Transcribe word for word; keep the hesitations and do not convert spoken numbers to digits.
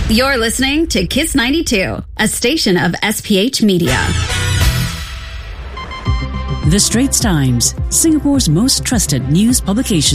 You're listening to Kiss ninety-two, a station of S P H Media. The Straits Times, Singapore's most trusted news publication.